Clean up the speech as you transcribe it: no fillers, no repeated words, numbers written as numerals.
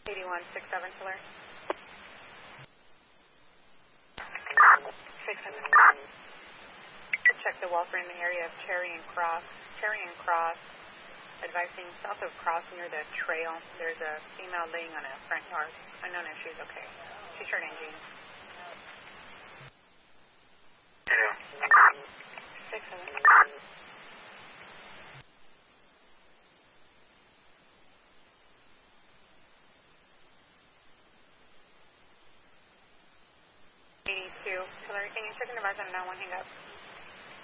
8167 Tiller. 67. Check the wall framing area of Cherry and Cross. Advising south of Cross near the trail. There's a female laying on a front yard. Unknown if she's okay. She turned engine. 67. 82. Hillary, can you check in the bars on a 9-1 hang up?